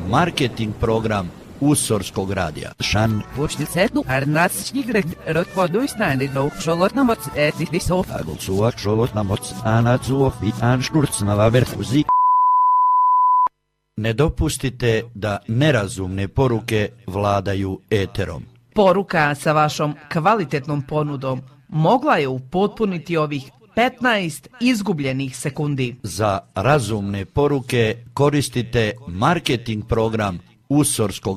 marketing program Usorskog radija. Šan. Počnicetu arnatsnigret rotvodujstani do šolotnamoc etikvisov. Agulsuak šolotnamoc anacuov i anškurcnava verfuzi. Ne dopustite da nerazumne poruke vladaju eterom. Poruka sa vašom kvalitetnom ponudom mogla je upotpuniti ovih 15 izgubljenih sekundi. Za razumne poruke koristite marketing program Usorskog